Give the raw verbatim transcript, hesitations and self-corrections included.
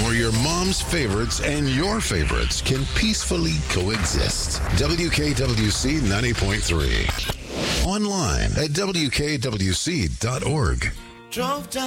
where your mom's favorites and your favorites can peacefully coexist. W K W C ninety point three. Online at W K W C dot org. Drove down